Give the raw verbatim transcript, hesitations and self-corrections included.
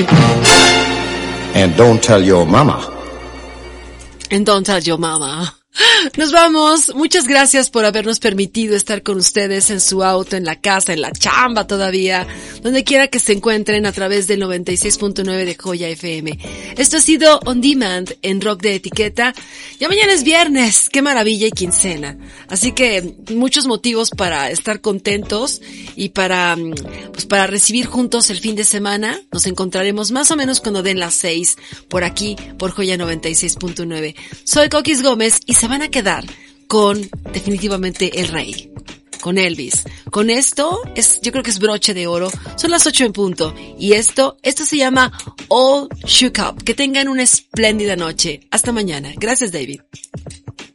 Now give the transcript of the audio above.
And don't tell your mama. And don't tell your mama. Nos vamos. Muchas gracias por habernos permitido estar con ustedes en su auto, en la casa, en la chamba todavía, donde quiera que se encuentren a través del noventa y seis punto nueve de Joya F M. Esto ha sido On Demand en Rock de Etiqueta. Ya mañana es viernes, qué maravilla y quincena. Así que muchos motivos para estar contentos y para, pues para recibir juntos el fin de semana. Nos encontraremos más o menos cuando den las seis por aquí, por Joya noventa y seis punto nueve. Soy Coquis Gómez y se van a quedar con definitivamente el rey, con Elvis. Con esto es, yo creo que es broche de oro. Son las ocho en punto y esto, esto se llama All Shook Up. Que tengan una espléndida noche. Hasta mañana. Gracias, David.